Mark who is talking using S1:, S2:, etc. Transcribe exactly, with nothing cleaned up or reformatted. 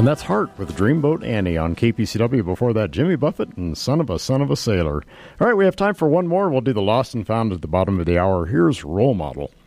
S1: And that's Heart with Dreamboat Annie on K P C W. Before that, Jimmy Buffett and Son of a Son of a Sailor. All right, we have time for one more. We'll do the lost and found at the bottom of the hour. Here's Role Model.